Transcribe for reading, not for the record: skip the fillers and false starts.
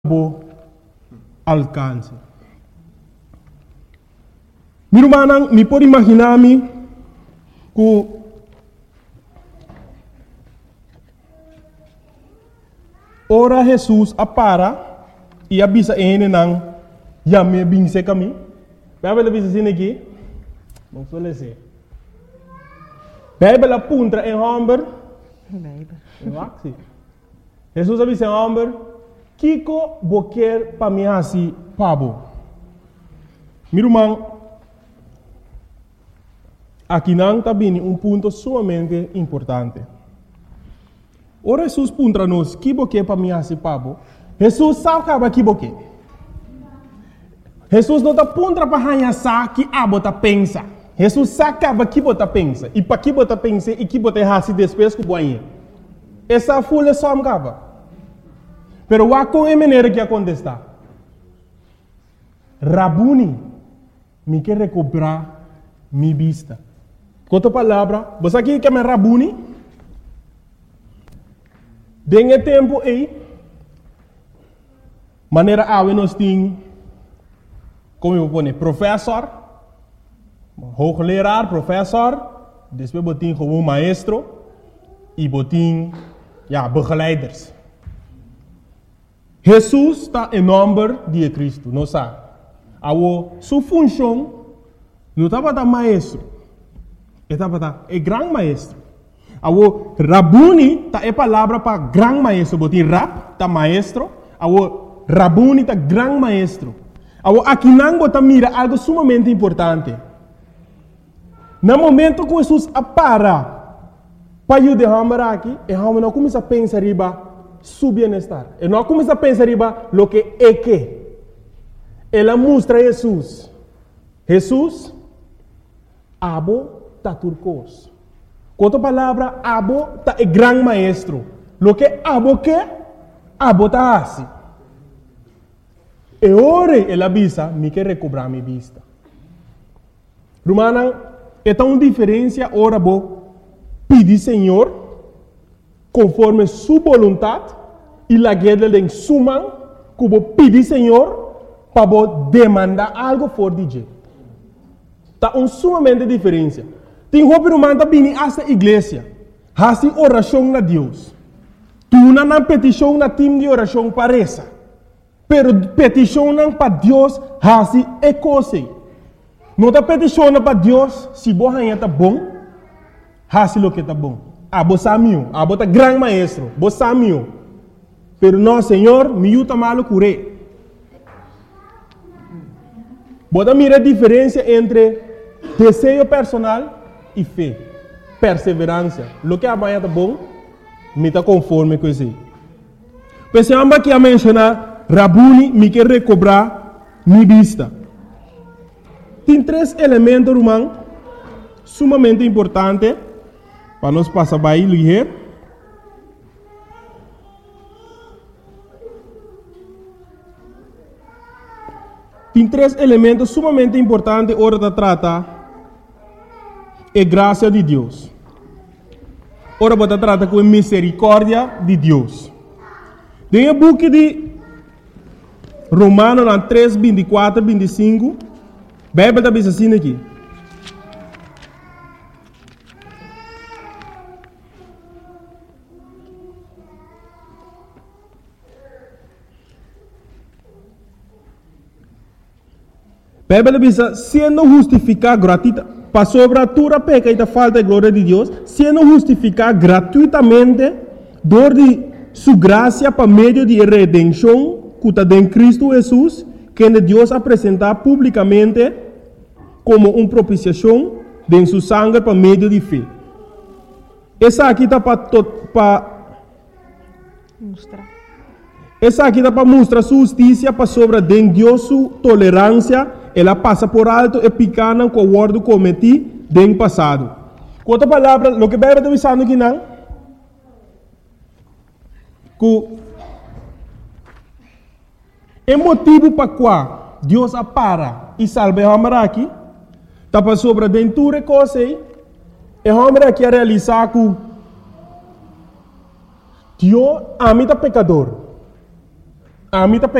alcance. Mi irmã, me pode imaginar-me que ora Jesus apara e avisa ele não já me bem se caminho. Vai ver avisa assim aqui. Não suele ser. Bíblia apunta em Hamber. Jesus avisa em Hamber. Kiko boquer para mim assim, pabo. Meu irmão, aqui não está bem ponto sumamente importante. Ora Jesus punta nos, que boquer para mim assim, pabo. Jesus sabe que boquer. Jesus não está punta para ranhar que bota pensa. Jesus sabe que bota pensa. E para que bota pensa e que bota assim depois que boinha. Essa folha só me acaba. Pero wa com a maneira que acontece. Rabuni, me quer recobrar minha vista. Outra palavra, você aqui que é Rabuni? Dengue tempo aí, maneira ave nós tem, como eu vou dizer, professor, hoogleraar, professor, depois botin como maestro e botin, begeleiders. Jesus está em nome de Cristo, não sabe? Sua função não estava da maestro, estava da grande maestro. Rabuni está a palavra para grande maestro, botin rab está maestro, Rabuni está grande maestro. Aqui não bota mira algo sumamente importante. No momento que Jesus apara para ajudar aqui, e não começa a pensar riba su bienestar. E não começa a pensar riba lo que é que. Ela mostra Jesus. Jesus, abo ta turcos. Com outra palavra, abo ta é grande maestro. Lo que abo ta assim. E ora ela avisa, me quer recobrar minha vista. Romana, é tão diferença ora bo pedir Senhor conforme sua vontade e la guerra de suma que vou pedir Senhor para demandar algo for de Deus. Tá sumamente diferença. Tem roupa humana também essa igreja, assim oração na Deus. Tu não petição na time de oração parece, pero petição para Deus assim é coisa. Não tá petição para Deus se boa está bom, assim o que está bom. Samio, tá grande maestro, Samio. Pero não, Senhor, me ajuda malo curé. Bota mira a diferença entre desejo personal e fé, perseverança. Lo que amanhã tá bom, me tá conforme com isso. Pensamos aqui a mencionar, Rabuni me quer recobrar minha vista. Tem três elementos, irmão, sumamente importantes. Para nós passar bem ligeiro. Tem três elementos sumamente importantes hora de tratar. É graça de Deus. Ora para tratar com a misericórdia de Deus. Tem o book de Romanos 3, 24, 25. Bíblia está assim aqui. Bíblia diz, sendo justificado gratuitamente, para sobre a tua peca e a falta de glória de Deus, sendo justificado gratuitamente, dor de sua graça para meio de redenção, que está em Cristo Jesus, que Deus apresentar publicamente como uma propiciação de sua sangue para meio de fé. Essa aqui está para mostrar. Essa aqui está para mostrar sua justiça para sobre de Deus sua tolerância. Ela passa por alto e picana com o word cometi no passado. Com outra palavra, o que vai estar avisando aqui não? Que é motivo para qual Deus apara e salve a homem aqui, está para sobre dentro de coisa e a homem aqui a realizar que Deus ama o pecador. A mim tá